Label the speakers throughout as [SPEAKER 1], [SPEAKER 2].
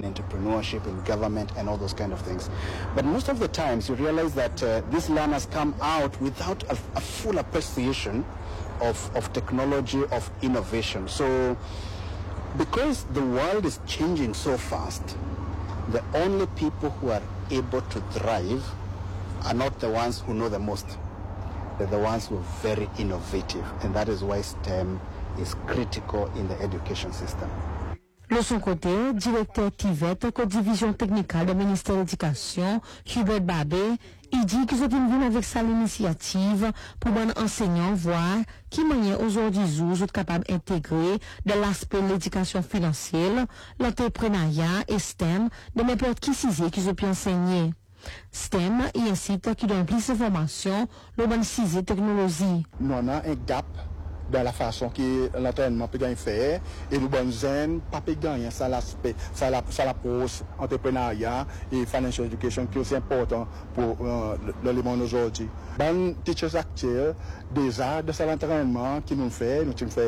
[SPEAKER 1] entrepreneurship, in government, and all those kind of things. But most of the times, you realize that these learners come out without a full appreciation of technology, of innovation. So, because the world is changing so fast, the only people who are able to thrive are not the ones who know the most. They're the ones who are very innovative, and that is why STEM is critical in the education system.
[SPEAKER 2] De son côté, directeur TIVET, co-division technique du ministère de l'Éducation, Hubert Babé, il dit qu'ils ont venu avec ça l'initiative pour les enseignants voir qui manière aujourd'hui sont capables d'intégrer de l'aspect de l'éducation financière, l'entrepreneuriat et STEM de n'importe qui sujet qu'ils ont pu enseigner. STEM est un site qui donne plus d'informations sur le sujet technologie.
[SPEAKER 3] Nous avons un gap dans la façon que l'entraînement peut gagner faire et nous bonnes zen pas peut gagner ça l'aspect ça la pose entrepreneuriat et financial education qui est aussi important pour le monde aujourd'hui. Ban teachers actuels déjà de cet entraînement qui nous fait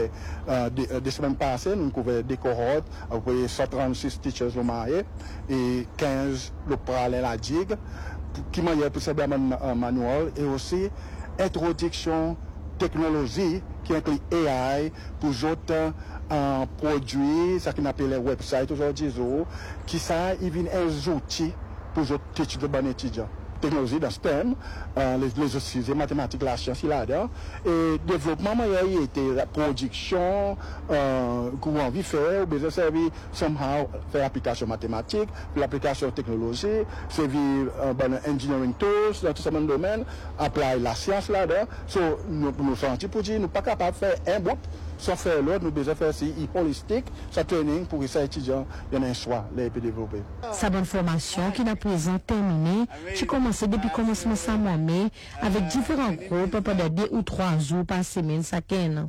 [SPEAKER 3] des semaines passées nous couvert des cohortes après 136 teachers au marié et 15 le parallèle à digue qui manière pour savoir manuel et aussi introduction technologie qui inclut AI pour d'autres produits, ça qu'on appelle les websites aujourd'hui, qui ça, ils viennent un outil pour d'autres études de bon étudiants. Technologie dans STEM, les sujets mathématiques, la science, là-dedans, et développement, il y a été la production, qu'on a envie de faire, ou besoin servir, somehow, faire application mathématique, l'application technologie, servir, engineering tools, dans tout ce domaine, apply la science là-dedans, so, nous sentis pour dire, nous pas capables de faire un bout, sans faire l'autre, nous besoin faire si holistique, ça training pour que ces étudiants, il y en a un choix, les peut développer.
[SPEAKER 2] Sa bonne formation qui n'a présent terminée, qui commençait depuis commencement ça mois-mai, avec différents groupes pendant 2 ou 3 jours par semaine chacun.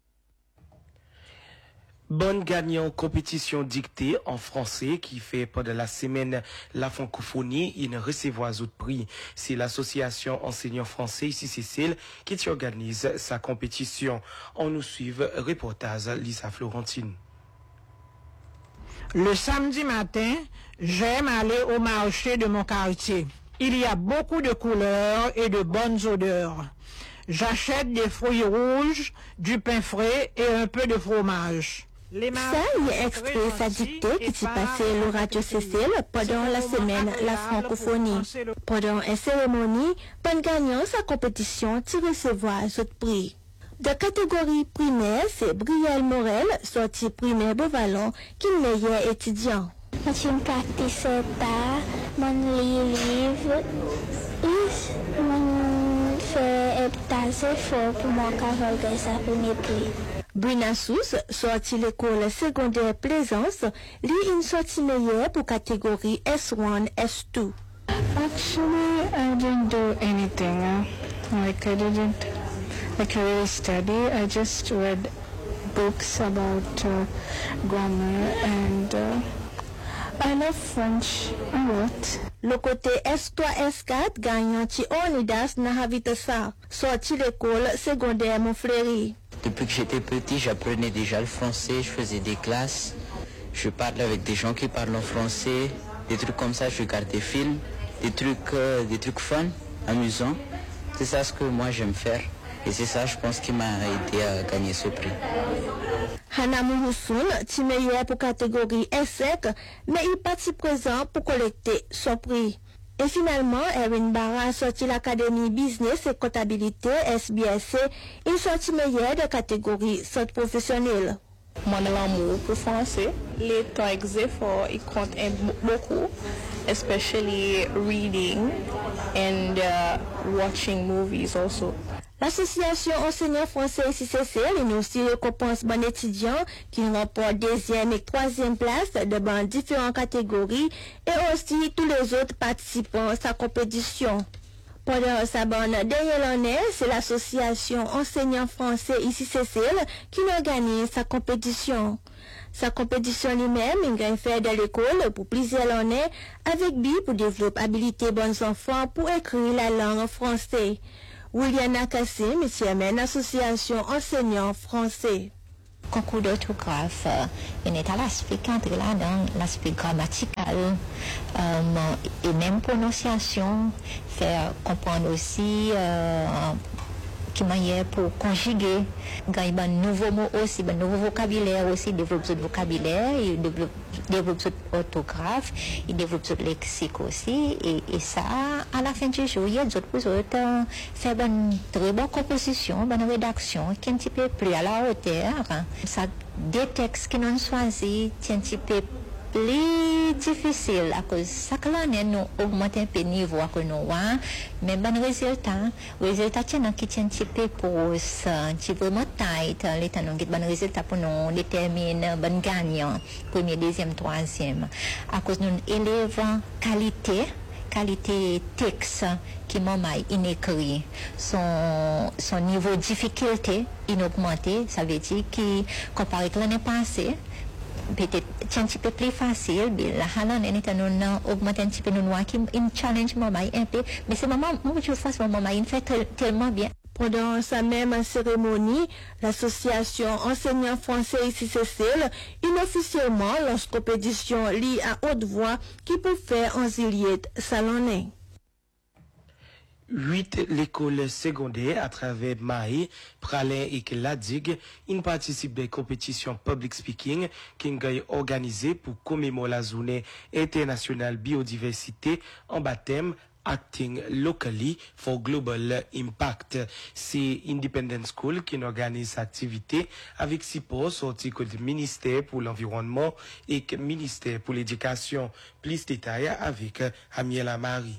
[SPEAKER 4] Bonne gagnant compétition dictée en français qui fait pendant la semaine la francophonie, il recevoir autre prix. C'est l'association enseignants français ici Cécile qui organise sa compétition. On nous suit reportage Lisa Florentine.
[SPEAKER 5] Le samedi matin, j'aime aller au marché de mon quartier. Il y a beaucoup de couleurs et de bonnes odeurs. J'achète des fruits rouges, du pain frais et un peu de fromage.
[SPEAKER 6] Ça y est extrait sa dictée qui s'est passé le Radio Cécile pendant la semaine la francophonie. Pendant une cérémonie, bonne gagnant sa compétition qui recevoir ce prix. De catégorie primaire, c'est Brielle Morel, sorti primaire Beauvalon, qui est meilleur étudiant.
[SPEAKER 7] Je participe à mon livre et je fais assez fort pour mon carrière sa premier prix.
[SPEAKER 6] Bruna Sous, sorti l'école secondaire Plaisance, lit une sortie meilleure pour catégorie S1, S2.
[SPEAKER 7] Actually, I didn't do anything. I didn't really study. I just read books about grammar and I love French a lot.
[SPEAKER 6] Le côté S3, S4 gagnant qui Onidas n'a habité ça, sorti l'école secondaire Montfleury.
[SPEAKER 8] Depuis que j'étais petit, j'apprenais déjà le français, je faisais des classes, je parlais avec des gens qui parlent en français, des trucs comme ça, je regarde des films, des trucs fun, amusants. C'est ça ce que moi j'aime faire et c'est ça je pense qui m'a aidé à gagner ce prix.
[SPEAKER 6] Hana Mouroussoun, ti meilleur pour catégorie S5, mais il partit présent pour collecter son prix. Et finalement, Erin Barra a sorti l'Académie Business et Comptabilité, SBSC, une sortie meilleure de catégorie sorte professionnelle.
[SPEAKER 9] Mon amour pour français, les temps exercés, il compte beaucoup, especially reading and watching movies also.
[SPEAKER 6] L'association enseignants français ICCC nous aussi récompense bon étudiants qui remportent 2e et 3e place dans différentes catégories et aussi tous les autres participants à sa compétition. Pendant sa bonne dernière année, c'est l'association enseignants français ICCC qui organise sa compétition. Sa compétition lui-même, il a fait de l'école pour plusieurs années avec but pour développer habilité bons enfants pour écrire la langue française. William Nakassim, monsieur mène l'association enseignants français.
[SPEAKER 10] concours d'orthographe. Il est à l'aspect cadré là-dedans, l'aspect grammatical et même prononciation, faire comprendre aussi qui manière pour conjuguer, gagner un nouveau mot aussi, un nouveau vocabulaire aussi, développer ce vocabulaire, il développe cette orthographe, il développe ce lexique aussi, et ça, à la fin du jour, il y a d'autres faire une très bonne composition, une rédaction qui est un petit peu plus à la hauteur. Ça, des textes qui nous choisis, c'est un petit peu plus difficile à cause chaque année nous augmente un peu le niveau que nous avons, mais bon résultat qui tient un petit peu pour un petit peu vraiment tight, l'état nous bon résultat pour nous déterminer bon gagnant premier, deuxième, troisième à cause nous élevons qualité texte qui m'a inécrit son niveau de difficulté inaugmenté, ça veut dire qu'il comparé avec l'année passée peut-être un petit peu plus facile, la halon est un augmente un petit peu nous qui une challenge maman un peu, mais c'est maman moi je fais maman il fait tellement bien.
[SPEAKER 6] Pendant sa même cérémonie, l'association enseignants français ICCCL inofficiellement lance compétition liée à haute voix qui peut faire en Ziliette Salonné.
[SPEAKER 4] 8 l'école secondaire à travers Maï, Pralin et Ladig, ils participent des compétitions public speaking qui sont organisées pour commémorer la journée internationale biodiversité en baptême Acting Locally for Global Impact. C'est Independent School qui organise cette activité avec support sorti du ministère pour l'environnement et ministère pour l'éducation. Plus de détails avec Amiela Marie.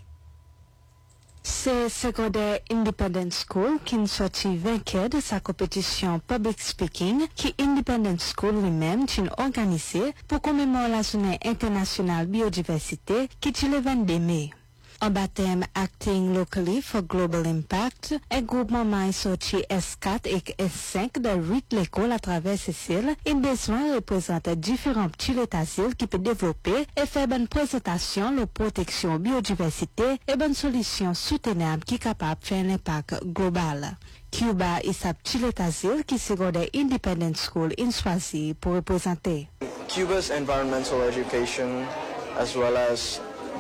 [SPEAKER 2] C'est secondaire Independent School qui nous sorti vainqueur de sa compétition Public Speaking qui Independent School lui-même a organisé pour commémorer la journée internationale biodiversité qui est le 22 mai. En baptême Acting Locally for Global Impact, un groupement maï sorti S4 et S5 de 8 l'école à travers Cécile, il besoin représenter différents petits états-îles qui peut développer et faire une présentation de protection biodiversité et bonne solution soutenable qui est capable de faire un impact global. Cuba et sa petite états-îles qui secondaire Independent School in choisi pour représenter.
[SPEAKER 11] Cuba's environmental education as well as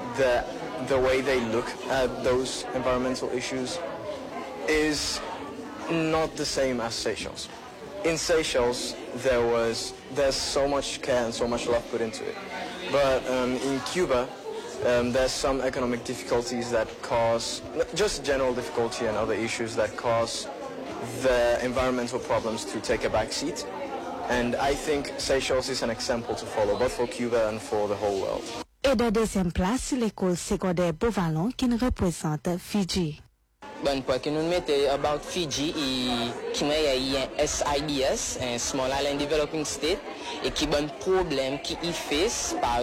[SPEAKER 11] the way they look at those environmental issues is not the same as Seychelles. In Seychelles, there's so much care and so much love put into it. But in Cuba, there's some economic difficulties that cause, just general difficulty and other issues that cause the environmental problems to take a back seat. And I think Seychelles is an example to follow, both for Cuba and for the whole world.
[SPEAKER 2] Et de deuxième place, l'école secondaire Beauvallon qui nous représente Fiji.
[SPEAKER 12] Bon, pour que nous mettons about Fiji, qui est un SIDS, un Small Island Developing State, et qui a un problème qui y face par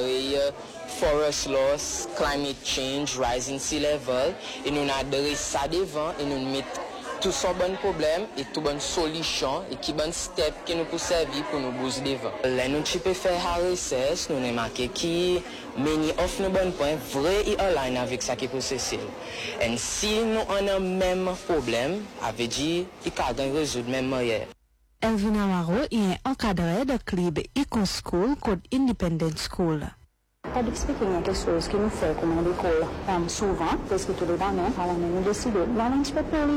[SPEAKER 12] forest loss, climate change, rising sea level, et nous adressons ça devant et nous mettons tout son bon problème et tout bonne solution et qui bon step qui nous peut servir pour nous bouger devant. Là nous tu peux faire la recherche, nous avons marqué qui many of nos bons points vrai et align avec ça qui est possible. Et si nous avons le même problème, avec dit il peut résoudre même manière.
[SPEAKER 2] Elvina Waro est encadré de club Eco School code Independent School.
[SPEAKER 13] Public speaking est quelque chose qui nous fait comme à l'école souvent, parce que tous les années, nous décidons d'aller un petit peu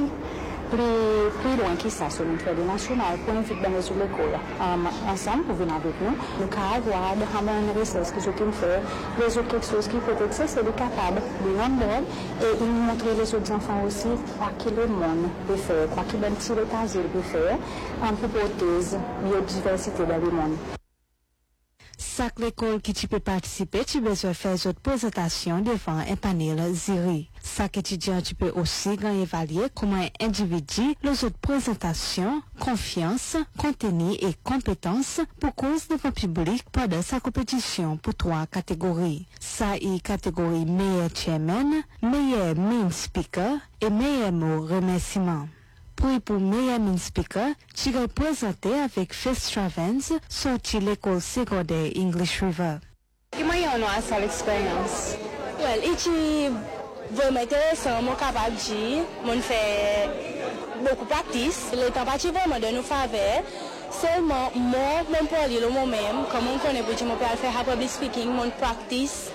[SPEAKER 13] plus loin que ça sur notre fête nationale pour inviter dans l'école. Ensemble, pour venir avec nous, nous avons avoir une recherche que nous fait, résoudre quelque chose qui peut être c'est capable de rendre et nous montrer les autres enfants aussi quoi que le monde peut faire, quoi que le petit états peut faire pour protéger la biodiversité dans le monde.
[SPEAKER 2] Chaque école qui tu peux participer, tu peux faire une présentation devant un panel jury. Chaque étudiant, tu peux aussi évaluer comment un individu, les autres présentations, confiance, contenu et compétences pour cause devant public pendant sa compétition pour 3 catégories. Ça est catégorie meilleur chairman, meilleur main speaker et meilleur mot remerciement. Pour meilleur main speaker, tu vas présenter avec Fest Travens, sorti l'école secondaire English River.
[SPEAKER 14] Comment on a cette expérience? Well, c'est vraiment intéressant, mon capable de dire, mon fait beaucoup de practice, le temps parti vraiment de nous faveur. seulement moi, mon parler le moi-même, comme on connaît pour dire mon père faire public speaking, mon practice